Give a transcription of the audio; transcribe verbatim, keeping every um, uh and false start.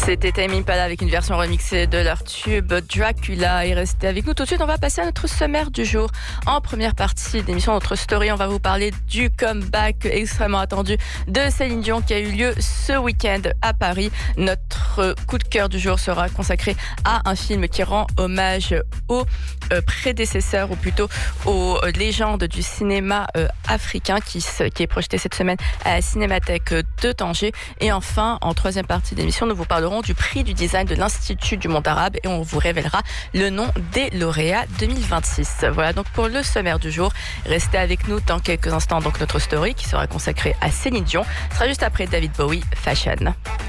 C'était Tame Impala avec une version remixée de leur tube Dracula. Et restez avec nous tout de suite, on va passer à notre sommaire du jour. En première partie d'émission, notre story, on va vous parler du comeback extrêmement attendu de Céline Dion qui a eu lieu ce week-end à Paris. Notre coup de cœur du jour sera consacré à un film qui rend hommage aux euh, prédécesseurs, ou plutôt aux euh, légendes du cinéma euh, africain qui, qui est projeté cette semaine à la Cinémathèque de Tanger. Et enfin, en troisième partie d'émission, nous vous parlerons du prix du design de l'Institut du monde arabe et on vous révélera le nom des lauréats deux mille vingt-six. Voilà donc pour le sommaire du jour. Restez avec nous dans quelques instants. Donc notre story qui sera consacrée à Céline Dion sera juste après David Bowie, Fashion.